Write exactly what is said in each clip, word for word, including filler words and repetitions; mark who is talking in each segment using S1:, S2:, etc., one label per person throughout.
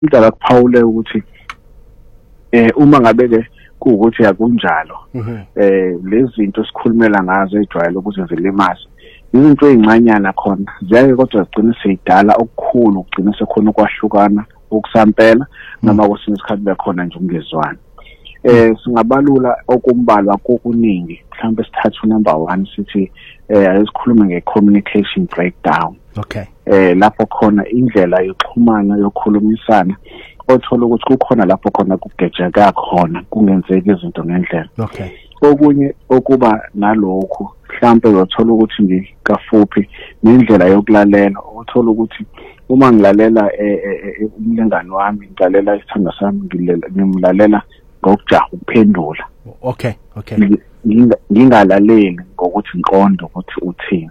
S1: indaba kuphawule ukuthi eh uma ngabe ke kuukuthi akunjalo eh lezi zinto sikhulumela ngazo ejwayele ukuthi zilimaze izinto ezincanyana khona ziyaye kodwa zigcina seyidala okukhulu ugcina sekhona ukwahlukana ukusampela noma kwesinye isikhathi bekhona nje ungezwani eh singabalula okumbalwa kokuningi mhlawumbe sithatha number one sithi eh asikhulume nge-communication breakdown.
S2: Okay.
S1: Eh lapho khona indlela yokuxhumana yokukhulumisana othola ukuthi kukhona lapho khona kugejeka khona kungenzeki izinto ngendlela.
S2: Okay.
S1: Okunye okuba nalokho mhlawumbe uzothola ukuthi ngikafuphi nendlela yokulalela uthola ukuthi uma ngilalela umlingani wami ngilalela isithanda sami ngimlalela ngokujaha ukuphendula.
S2: Okay, okay.
S1: Ngingalaleli ngokuthi ngiqonde ukuthi uthini.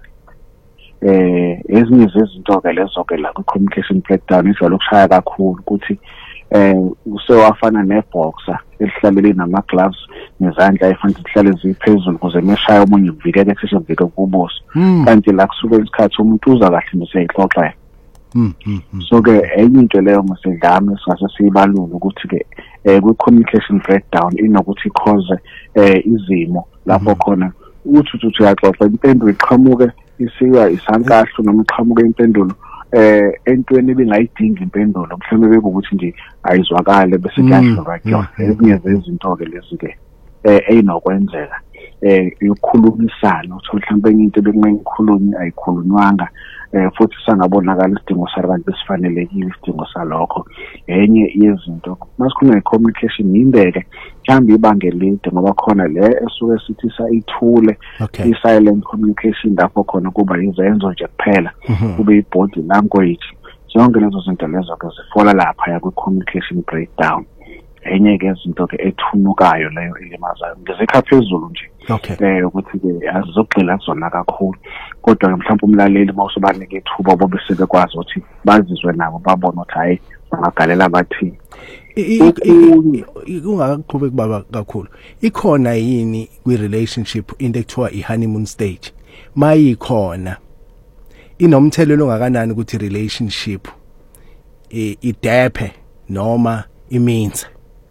S1: Eh ezinye zezinto ke lezo ke la ku communication breakdown ijwayele ukushaya kakhulu ukuthi eh usewafana neboxer elihlalele nama gloves nezandla efanele zihlale ziphezulu ukuze meshaya omunye uvikele kusho uvike kubuso kanti la kusuke isikhathi umuntu uza kahle meseyixoxa.
S2: Mm.
S1: So ke enye into leyo masedlame sase sibalula ukuthi ke eh ku communication breakdown inokuthi cause eh izimo lapho khona uthi uthi uyaxoxa impendulo iqhamuke isiwa isankahlo noma iqhamuke impendulo eh entweni ebingayidingi impendulo mhlawumbe bekuthi nje ayizwakale bese kuyashora kyo ezinye zezinto ke lezi ke eh ayinokwenzeka eh yokukhulumisana uthi mhlawumbe into bekumele ikhulunywe ayikhulunywanga eh futhi sangabonakala isidingo sabantu besifanelekile isidingo salokho enye yezinto masikhuluma nge-communication indeke mhlawumbe ibange lide ngoba khona le esuke sithi sayithule i-silent communication lapho khona kuba izenzo nje kuphela kube i-body language zonke lezo zinto lezo ke zifola lapha ya ku-communication breakdown. Enye ke izinto ke ethunukayo leyo elimazayo ngizekha phezulu nje eh ukuthi ke azizogxila kuzona kakhulu kodwa mhlawumbe umlaleli mawusobanike ithuba bobe sebekwazi ukuthi bazizwe nabo babone ukuthi hayi bangagalela bathi
S2: ungaqhubeki baba kakhulu ikhona yini kwi relationship into ekuthiwa i honeymoon stage mayikhona inomthelelo ongakanani ukuthi relationship idephe noma imeans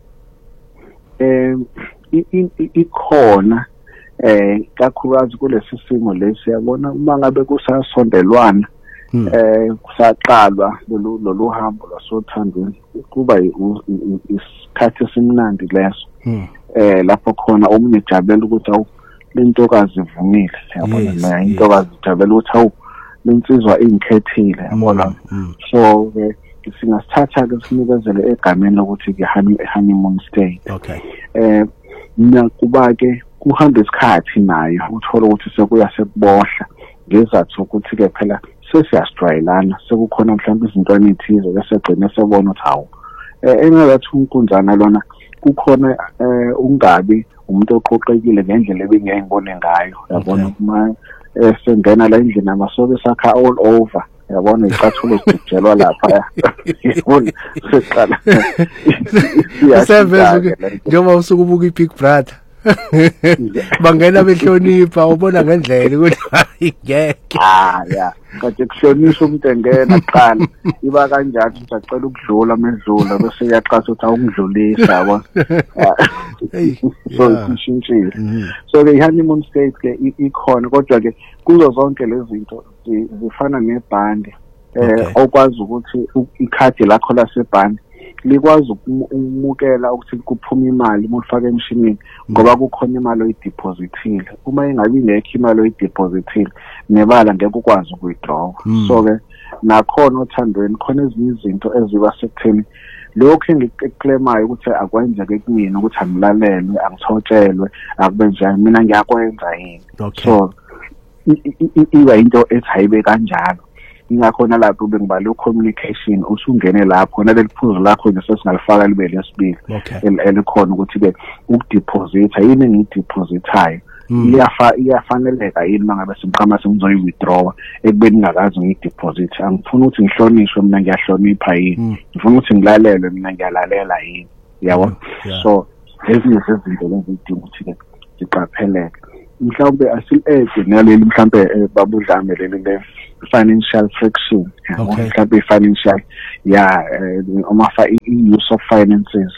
S1: eh ikhona eh kakhulukazi kulesi simo lesi yabona uma ngabe kusasondelwana eh kusaqalwa lolu hambo lwasothandweni kuba isikhathi esimnandi leso eh lapho khona omunye ejabela ukuthi awu lentokazi ivumile yabona nayo intokazi ijabela ukuthi awu lensizwa ingikhethile yabona so singasithatha ke sinikezele egameni lokuthi ke honeymoon stage.
S2: Okay.
S1: Eh nakuba ke kuhamba isikhathi nayo uthola ukuthi sekuya sekubohla ngezathu ukuthi ke phela sesiyastrayelana sekukhona mhlawumbe izinto ezithize bese gcina sebona ukuthi hawo eh engathi unkunzana lona kukhona eh ungabi umuntu oqoqekile ngendlela ebengiyayibone ngayo yabona uma esengena la endlini amasobe sakha all over yabona icathulo sijelwa lapha yabona seqala
S2: sebenza njengoba usuku ubuka iBig Brother bangena behlonipha ubona ngendlela ukuthi ayingeke
S1: ah ya kade kuhlonishwa umuntu engena qala iba kanjani ukuthi acela ukudlula medlula bese yaqasa ukuthi awungidlulisa yabona so ishintshile so ke honeymoon stage ke ikhona kodwa ke kuzo zonke lezi zinto zifana nebhandi eh okwazi ukuthi ikhadi lakho lasebhandi likwazi ukumukela ukuthi kuphuma imali uma ufaka emshinini ngoba kukhona imali oyidepositile uma ingabi ngekho imali oyidepositile nebala ngeke ukwazi ukuyidraw so ke nakhona othandweni khona ezinye izinto eziba sekutheni lokho engiclaimayo ukuthi akwenzeke kumina ukuthi angilalelwe angithotshelwe akube njani mina ngiyakwenza yini so iba into ethi hayibe kanjalo ingakhona lapho bengibala communication usungene lapho naleli phuzu lakho nje sesingalifaka libe lesibili elikhona ukuthi ke ukudeposita yini engidepositayo iyafa iyafaneleka yini mangabe simqama simzoyi withdraw ekubeni ngakazi ngideposit angifuni ukuthi ngihlonishwe mina ngiyahlonipha yini ngifuna ukuthi ngilalelwe mina ngiyalalela yini yabo so ezinye zezinto lezidinga ukuthi ke ziqapheleke mhlawumbe asil-edge naleli mhlawumbe babudlame leli le financial friction mhlawumbe i-financial ya uma i-use of finances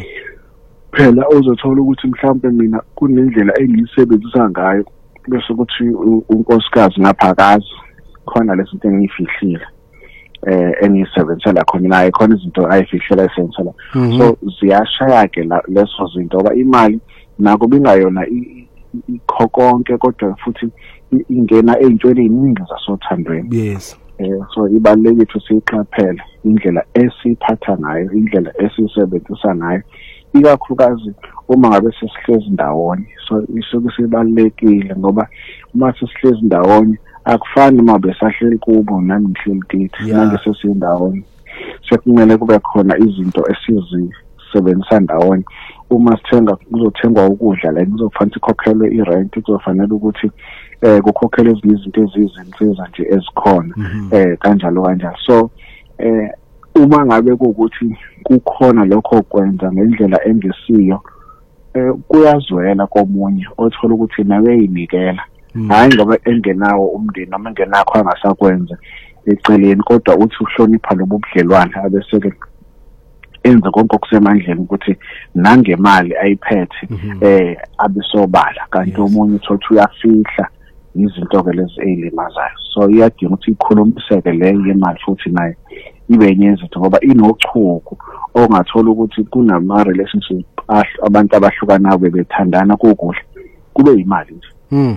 S1: phela uzothola ukuthi mhlawumbe mina kunendlela engiyisebenzisa ngayo bese ukuthi unkosikazi ngaphakazi khona lezinto engiyifihlile eh engiyisebenzela khona naye khona izinto ayifihlela esenzela so ziyashaya ke leso zinto ngoba imali nako bingayona ikhokonke kodwa futhi ingena ezintweni eziningi zasothandweni
S2: yes
S1: eh so ibalulekile ukuthi siqaphele indlela esiphatha ngayo indlela esisebenzisa ngayo ikakhulukazi uma ngabe sesihlezi ndawonye so isuke sibalulekile ngoba uma sesihlezi ndawonye akufani uma besahleli kubo nami ngihleli kithi manje sesindawonye sekumele kube khona izinto esizisebenzisa ndawonye uma sithenga kuzothengwa ukudla la kuzofanele ikhokhelwe i-rent kuzofanele ukuthi eh kukhokhelwe ezinye izinto ezizinsiza nje ezikhona eh kanjalo kanjalo so eh uma ngabe ukuthi kukhona lokho kwenza ngendlela engesiyo eh kuyazwela komunye othola ukuthi nawe yinikela hayi ngoba engenawo umndeni noma engenakho angasakwenza eceleni kodwa uthi uhlonipha lobu budlelwane abese ke enza konke okusemandleni ukuthi nangemali ayiphethe eh abisobala kanti omunye uthola uyafihla izinto ke lezi ezilimazayo so iyadinga ukuthi ikhulumiseke leyo imali futhi naye ibe yenyezithi ngoba inochuku ongathola ukuthi kunama relationship abantu abahlukanayo bebethandana kokudla kube imali nje
S2: mhm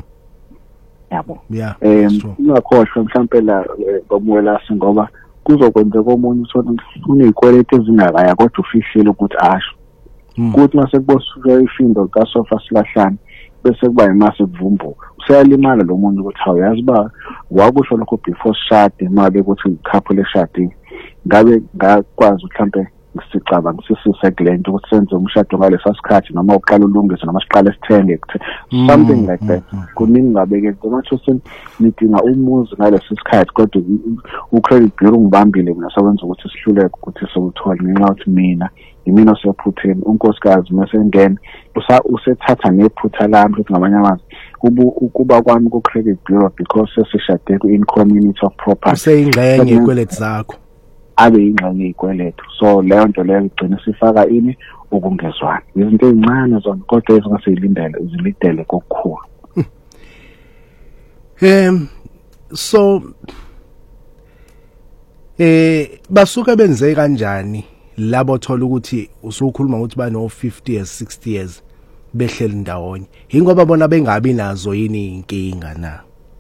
S1: yabo
S2: yeah
S1: eh ungakhohlwa mhlambe la ngomwelasi ngoba kuzokwenzeka omunye uthola unezikweleti ezingakaya kodwa ufihlile ukuthi asho kuthi mase kubosuka ifindo kaSofa Silahlane bese kuba imase kuvumbuka useyalimala lo muntu ukuthi awuyazi ba wakusho lokho before shade mabe ukuthi couple eshadini ngabe ngakwazi mhlambe ngisicaba ngisisise kulento ukuthi senze umshado ngalesa sikhathi noma uqala ulungise noma siqale sithenge something like that kuningi ngabeke ngoba sen nidinga umuzi ngalesi sikhathi kodwa ucredit bureau ngibambile mina sawenza ukuthi sihluleke ukuthi sokuthola ngenxa ukuthi mina yimina osephutheni unkosikazi mase ngene usethatha nephutha lami ukuthi ngamanye amazwi ukuba kwami ku credit bureau because sesishade ku in community of property
S2: useyingxenye yekweleti zakho
S1: abe ingxenye yekweletu so leyo nto leyo igcina sifaka ini ukungezwana izinto ezincane zona kodwa ezingaseyilindele izilidele kokukhulu
S2: em so eh basuka benze kanjani labo thola ukuthi usukhuluma ukuthi ba no fifty years sixty years behleli ndawonye ingoba bona bengabi nazo yini inkinga na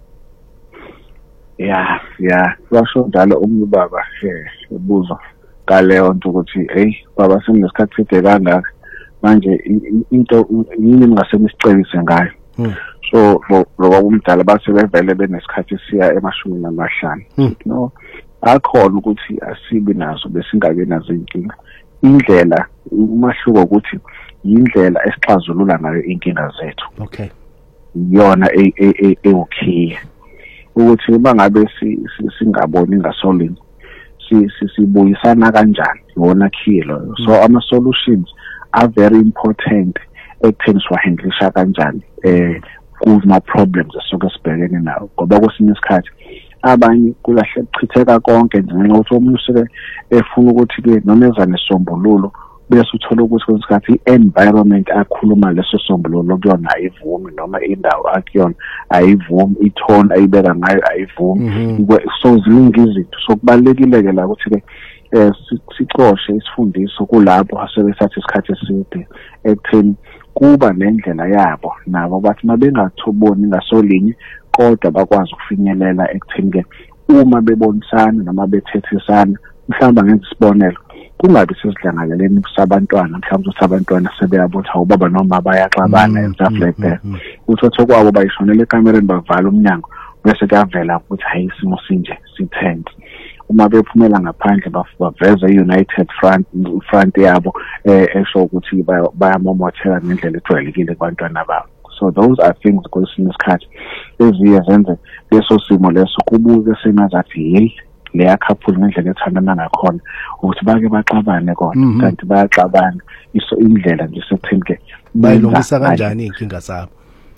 S1: ya ya washo njalo umubaba eh ebuza ngaleyo nto ukuthi hey baba senisikhathi side kangaka manje into yini ningasenisicebise ngayo so lo umdala base bevele benesikhathi siya emashumi namahlanu no akhona ukuthi asibi nazo besingabe nazo inkinga indlela umahluko ukuthi indlela esixazulula ngayo inkinga zethu
S2: okay
S1: yona e e okay ukuthi bangabe singaboni ngasolini si sibuyisana kanjani yona khilo so ama solutions are very important ekutheni siwahandlisha kanjani eh kuma problems esoke sibhekene nawo ngoba kwesinye isikhathi abanye kulahle kuchitheka konke njengoba uthi omunye usuke efuna ukuthi ke noma ezane sombululo bese uthola ukuthi kwesikhathi i-environment akhuluma leso sombululo kuyona ayivumi noma indawo akuyona ayivumi itone ayibeka ngayo ayivumi so ziningi izinto so kubalekile ke la ukuthi ke eh sicoshe isifundiso kulabo asebethatha isikhathi eside ekutheni kuba nendlela yabo nabo bathi mabengathoboni ngasolinye kodwa bakwazi ukufinyelela ekutheni ke uma bebonisana noma bethethisana mhlawumbe ngenza isibonelo kungabi sesidlangaleleni kusabantwana mhlawumbe usabantwana sebeyabotha ubaba noma bayaxabana and stuff like that uthotho kwabo bayishonela ekamereni bavala umnyango bese kuyavela ukuthi hayi isimo sinje sithense uma bephumela ngaphandle baveza i-United Front front yabo eh esho ukuthi bayamomothela ngendlela ejwayelekile kubantwana babo so those are things kwesinye isikhathi eziye zenze leso simo leso kubuke senazathi hey leya couple ngendlela ethandana ngakhona ukuthi bake baxabane kona kanti bayaxabana iso indlela nje sekuthini ke
S2: bayilungisa kanjani inkinga zabo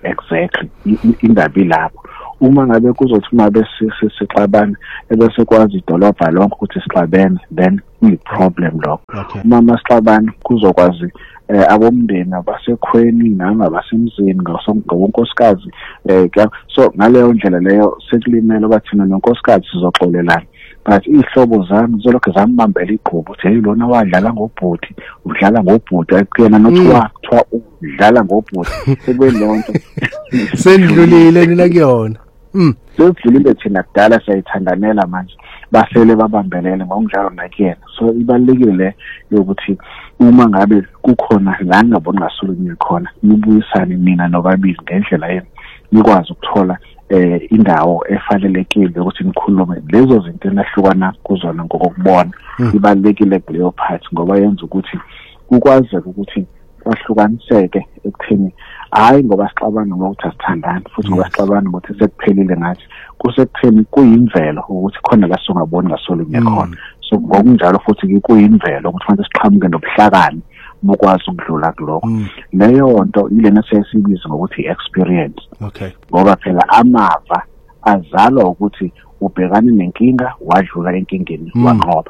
S1: exactly indabi lapho uma ngabe kuzothi uma bese sixabana ebese kwazi idolobha lonke ukuthi sixabene then i problem lokho uma masixabana kuzokwazi eh abomndeni abasekhweni noma abasemzini ngonkosikazi eh so ngaleyo ndlela leyo sekulimela bathina nonkosikazi sizoxolelana but ihlobo zami zolokho zambambela igqubu ukuthi hey lona wadlala ngobhuti udlala ngobhuti akuyena nothiwa kuthiwa udlala ngobhuti sekwelonto
S2: sendlulile nina kuyona
S1: mm sendlulile thina kudala sayithandanela manje basele babambelele ngokunjalo nakuyena so ibalekile ukuthi uma ngabe kukhona la ngabona ngasulunywe khona nibuyisane mina nobabili ngendlela yena nikwazi ukuthola eh indawo efanelekile ukuthi nikhulume lezo zinto enahlukana kuzona ngokubona ibalekile kuleyo part ngoba yenza ukuthi ukwazi ukuthi kwahlukaniseke ekuthini hayi ngoba sixabana ngokuthi asithandani futhi ngoba sixabana ukuthi sekuphelile ngathi kusekutheni kuyimvelo ukuthi khona la singaboni ngasolunywe khona so ngokunjalo futhi kuyimvelo ukuthi manje siqhamuke nobuhlakani bukwazi ukudlula kuloko leyo nto ilena sesibiza ngokuthi experience
S2: okay
S1: ngoba phela amava azalwa ukuthi ubhekane nenkinga wadlula enkingeni wanqoba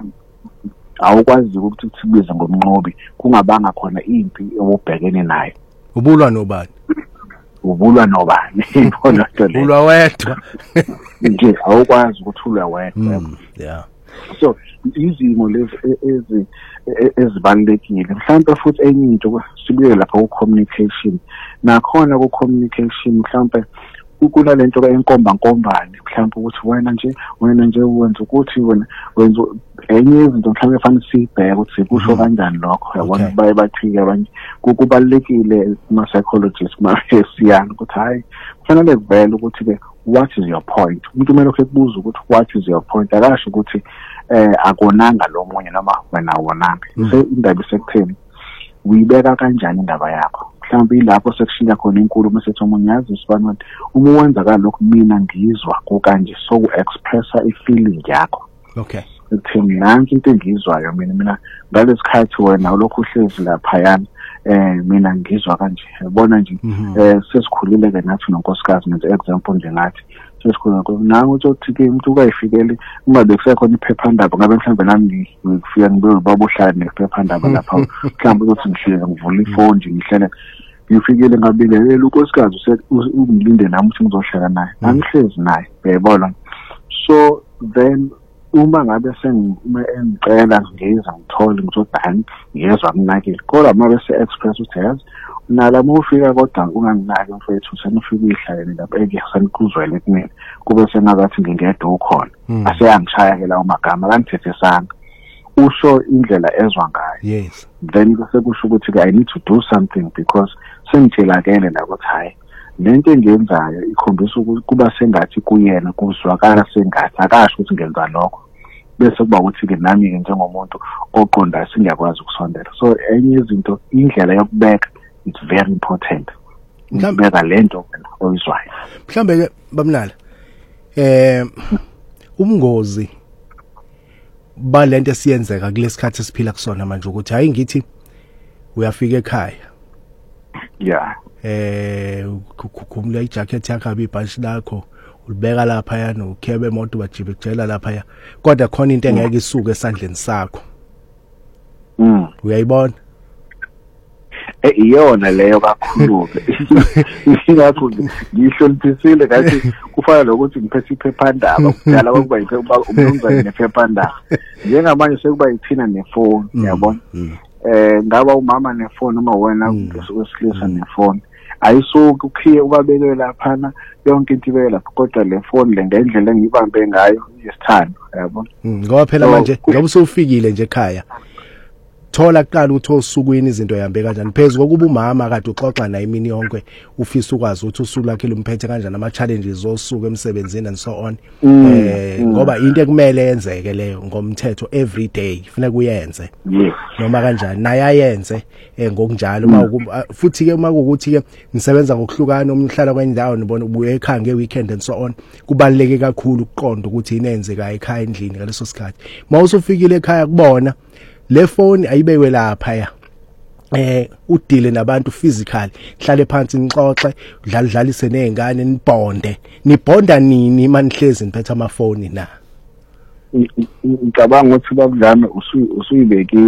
S1: awukwazi ukuthi sibize ngomnqobi kungabanga khona impi obubhekene nayo
S2: ubulwa nobani
S1: ubulwa nobani ibona nto le
S2: ubulwa wedwa
S1: nje awukwazi ukuthi ulwe wedwa
S2: yeah
S1: so izimo lezi ezi ezibalekile mhlawumbe futhi enye into sibuye lapha ku communication nakhona ku communication mhlawumbe ukula lento enkomba nkombane mhlawumbe ukuthi wena nje wena nje wenza ukuthi wena wenza enye izinto mhlawumbe efanele sibheke ukuthi kusho kanjani lokho yabona baye bathi abanye kubalekile kuma psychologists ma siyana ukuthi hayi kufanele kuvele ukuthi ke what is your point umuntu kumele ukubuza ukuthi what is your point akasho ukuthi eh akonanga lo munye noma wena awonanga so indaba isekutheni uyibeka kanjani indaba yakho mhlawumbe ilapho sekushintsha khona inkulumo sethu omunye yazi sibani uma wenza kalokho mina ngizwa kokanje so expressa ifeeling yakho
S2: okay
S1: ekutheni nansi into engizwayo mina mina ngalesikhathi wena lokho uhlezi lapha yana eh mina ngizwa kanje yabona nje eh sesikhulile ke nathi nonkosikazi ngenze example nje ngathi sesikhulile nangu uthi ke umuntu kayifikele uma bekusekhona iphephandaba ngabe mhlambe nami ngifika ngibe babohlala nephephandaba lapha mhlambe ukuthi ngihlele ngivula ifoni nje ngihlele ngifikele ngabile yena unkosikazi ungilinde nami ukuthi ngizohlala naye angihlezi naye uyayibona so then uma ngabe sengicela ngiza ngithole ngizodani ngiyezwa kunakile kodwa uma bese express ukuthi yazi nala mufika kodwa unganginaki mfethu senifika ihlaleni lapha ekiyasanikuzwele kumina kube sengazathi ngingedwa ukhona aseyangishaya ke lawo magama kangithethesanga usho indlela ezwa ngayo
S2: yes
S1: then bese kusho ukuthi ke I need to do something because sengitshelakele la ukuthi hayi lento engenzayo ikhombisa ukuthi kuba sengathi kuyena kuzwakala sengathi akasho ukuthi ngenza lokho bese kuba ukuthi ke nami njengomuntu oqonda singakwazi ukusondela so enye izinto indlela yokubeka it's very important ngibeka lento wena oyizwayo
S2: mhlambe ke bamnala eh umngozi balento esiyenzeka kulesikhathi esiphila kusona manje ukuthi hayi ngithi uyafika ekhaya
S1: yeah
S2: eh kukhumula ijacket yakho abibhashi lakho ulibeka lapha yana ukhebe emoto bajibe kujela lapha ya kodwa khona into engeke isuke esandleni sakho
S1: mm
S2: uyayibona
S1: eh iyona leyo kakhulu ngakho ngihloniphisile ngathi kufana lokuthi ngiphethe iphephandaba kudala kwakuba yiphepha umnumzane nephephandaba njengamanje sekuba yithina nefoni yabona eh ngaba umama nefoni uma wena wesilisa nefoni ayisuki ukhiye ubabeke laphana yonke into ibeke lapha kodwa le phone le ngendlela engibambe ngayo yesithando yabona
S2: ngoba phela manje ngoba usufikile nje ekhaya thola kuqala ukuthi osukwini izinto yambe kanjani phezulu kokuba umama kade uxoxa naye imini yonke ufisa ukwazi ukuthi usuku lakhe lumphethe kanjani ama challenges osuku emsebenzini and so on eh ngoba into ekumele yenzeke leyo ngomthetho every day kufanele kuyenze noma kanjani naye ayenze ngokunjalo uma futhi ke uma ukuthi ke nisebenza ngokuhlukana umhlala kwendawo nibona ubuye ekhaya nge weekend and so on kubaleke kakhulu ukuqonda ukuthi inenzeka ekhaya endlini ngaleso sikhathi mawusufikile ekhaya kubona le phone ayibewe lapha ya eh udile nabantu physically hlale phansi nixoxe udlala dlalise nezingane nibonde nibonda nini manihlezi niphethe amafoni na
S1: ngicabanga ukuthi babudlame usuyibekile